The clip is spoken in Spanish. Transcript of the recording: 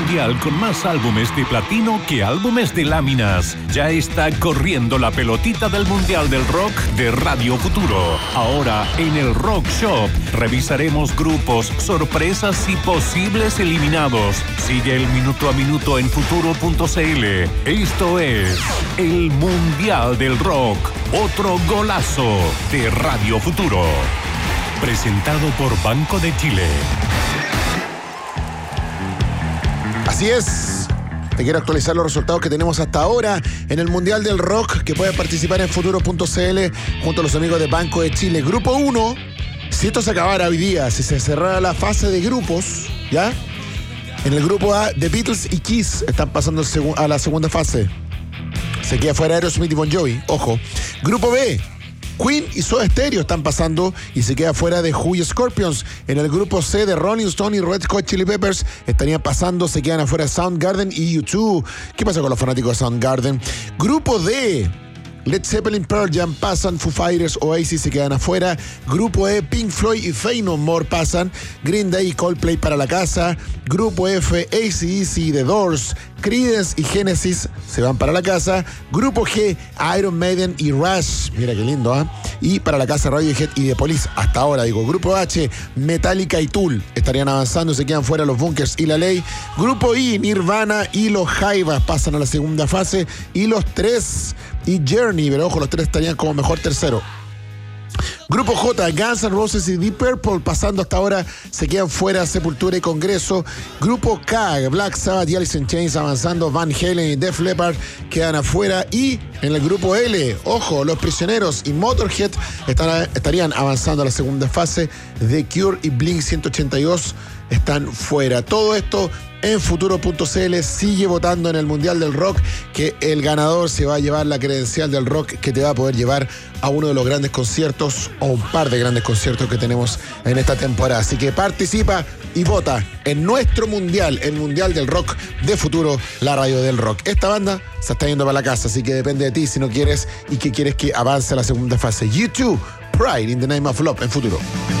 mundial con más álbumes de platino que álbumes de láminas. Ya está corriendo la pelotita del Mundial del Rock de Radio Futuro. Ahora en el Rock Shop revisaremos grupos, sorpresas y posibles eliminados. Sigue el minuto a minuto en futuro.cl. Esto es el Mundial del Rock. Otro golazo de Radio Futuro. Presentado por Banco de Chile. Así es. Te quiero actualizar los resultados que tenemos hasta ahora en el Mundial del Rock, que puedes participar en futuro.cl junto a los amigos de Banco de Chile. Grupo 1, si esto se acabara hoy día, si se cerrara la fase de grupos, ¿ya? En el grupo A, The Beatles y Kiss están pasando a la segunda fase. Se queda fuera Aerosmith y Bon Jovi, ojo. Grupo B, Queen y Soda Stereo están pasando y se queda fuera de Who y Scorpions. En el grupo C, de Rolling Stone y Red Hot Chili Peppers estarían pasando, se quedan afuera Soundgarden y U2. ¿Qué pasa con los fanáticos de Soundgarden? Grupo D, Led Zeppelin, Pearl Jam pasan, Foo Fighters, Oasis se quedan afuera. Grupo E, Pink Floyd y Faith No More pasan, Green Day y Coldplay para la casa. Grupo F, AC/DC, The Doors, Creedence y Genesis se van para la casa. Grupo G, Iron Maiden y Rush, mira qué lindo, ¿eh? Y para la casa Radiohead y The Police, hasta ahora digo. Grupo H, Metallica y Tool estarían avanzando, se quedan fuera los Bunkers y La Ley. Grupo I, Nirvana y los Jaivas pasan a la segunda fase, y los tres y Journey, pero ojo, los tres estarían como mejor tercero. Grupo J, Guns N' Roses y Deep Purple pasando hasta ahora, se quedan fuera Sepultura y Congreso. Grupo K, Black Sabbath y Alice in Chains avanzando, Van Halen y Def Leppard quedan afuera. Y en el grupo L, ojo, Los Prisioneros y Motorhead estarían avanzando a la segunda fase. The Cure y Blink 182 están fuera. Todo esto en futuro.cl. Sigue votando en el Mundial del Rock, que el ganador se va a llevar la credencial del rock que te va a poder llevar a uno de los grandes conciertos, o un par de grandes conciertos que tenemos en esta temporada. Así que participa y vota en nuestro Mundial, el Mundial del Rock de Futuro, la radio del rock. Esta banda se está yendo para la casa, así que depende de ti si no quieres y que quieres que avance a la segunda fase. U2, Pride in the Name of Love en Futuro.